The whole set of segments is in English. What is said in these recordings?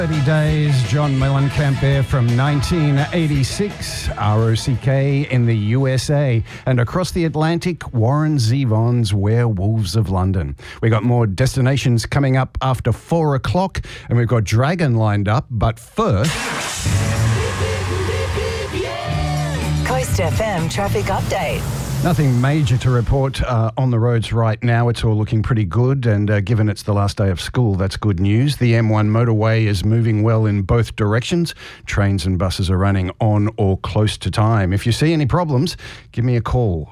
30 days, John Mellencamp there from 1986, ROCK in the USA, and across the Atlantic, Warren Zevon's Werewolves of London. We got more destinations coming up after 4 o'clock, and we've got Dragon lined up, but first... Coast FM traffic update. Nothing major to report on the roads right now. It's all looking pretty good, and given it's the last day of school, that's good news. The M1 motorway is moving well in both directions. Trains and buses are running on or close to time. If you see any problems, give me a call,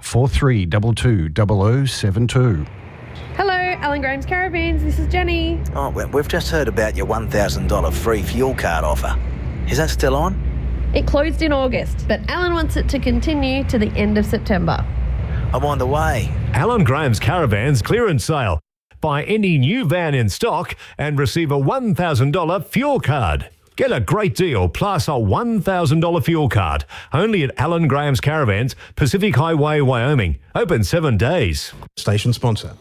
4322 0072. Hello, Alan Graham's Caravans. This is Jenny. Oh, well, we've just heard about your $1,000 free fuel card offer. Is that still on? It closed in August, but Alan wants it to continue to the end of September. I'm on the way. Alan Graham's Caravans clearance sale. Buy any new van in stock and receive a $1,000 fuel card. Get a great deal plus a $1,000 fuel card. Only at Alan Graham's Caravans, Pacific Highway, Wyoming. Open 7 days. Station sponsor.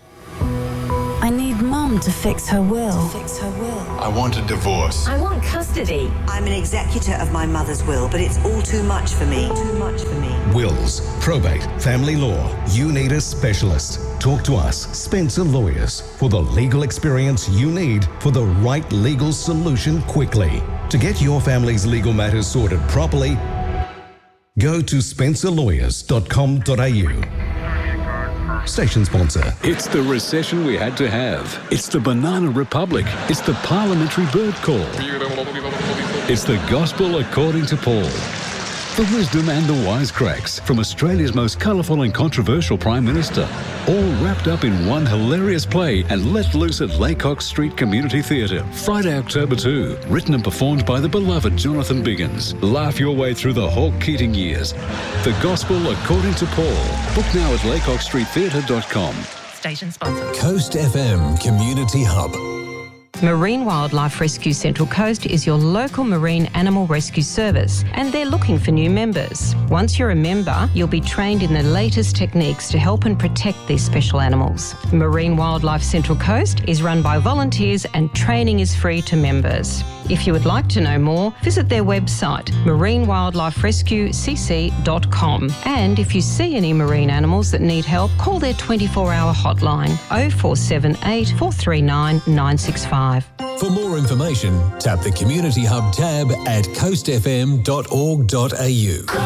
I need Mum to fix her will. I want a divorce. I want custody. I'm an executor of my mother's will, but it's all too much for me. Wills, probate, family law. You need a specialist. Talk to us, Spencer Lawyers, for the legal experience you need for the right legal solution quickly. To get your family's legal matters sorted properly, go to spencerlawyers.com.au. Station sponsor. It's the recession we had to have. It's the Banana Republic. It's the parliamentary bird call. It's the gospel according to Paul. The wisdom and the wisecracks from Australia's most colourful and controversial Prime Minister. All wrapped up in one hilarious play and let loose at Laycock Street Community Theatre. Friday, October 2. Written and performed by the beloved Jonathan Biggins. Laugh your way through the Hawke Keating years. The Gospel According to Paul. Book now at laycockstreettheatre.com. Station sponsor. Coast FM Community Hub. Marine Wildlife Rescue Central Coast is your local marine animal rescue service, and they're looking for new members. Once you're a member, you'll be trained in the latest techniques to help and protect these special animals. Marine Wildlife Central Coast is run by volunteers and training is free to members. If you would like to know more, visit their website, marinewildliferescuecc.com. And if you see any marine animals that need help, call their 24-hour hotline 0478 439 965. For more information, tap the Community Hub tab at coastfm.org.au.